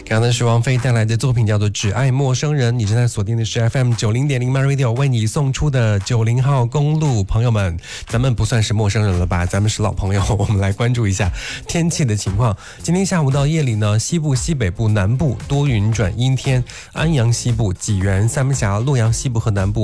刚才是王菲带来的作品叫做《只爱陌生人》，你正在锁定的是 FM90.0 MyRadio 为你送出的90号公路。朋友们，咱们不算是陌生人了吧，咱们是老朋友。我们来关注一下天气的情况。今天下午到夜里呢，西部、西北部、南部多云转阴天，安阳西部、济源、三门峡、洛阳西部和南部